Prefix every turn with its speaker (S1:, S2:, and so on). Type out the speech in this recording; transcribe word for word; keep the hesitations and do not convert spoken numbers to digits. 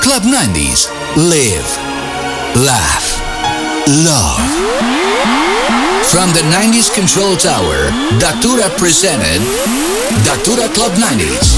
S1: Club nineties. Live, laugh, love. From the nineties Control Tower, Datura presented Datura Club nineties.